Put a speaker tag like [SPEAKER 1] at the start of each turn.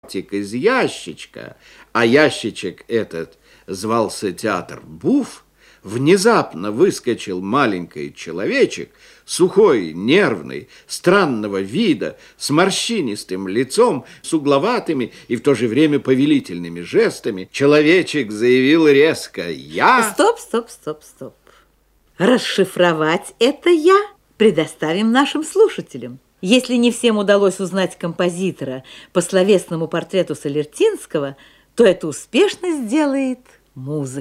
[SPEAKER 1] из ящичка, а ящичек этот звался театр Буф, внезапно выскочил маленький человечек, сухой, нервный, странного вида, с морщинистым лицом, с угловатыми и в то же время повелительными жестами. Человечек заявил резко: «Я...»
[SPEAKER 2] Стоп, стоп, стоп, стоп. Расшифровать это «я» предоставим нашим слушателям. Если не всем удалось узнать композитора по словесному портрету Солертинского, то это успешно сделает музыка.